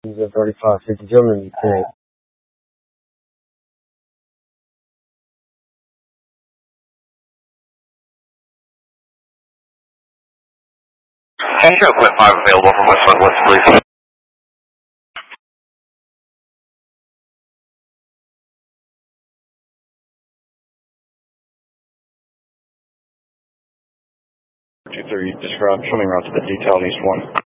This is a 3550 German UK. Tango Quit 5 available from West West, please. Just coming around to the detail east one.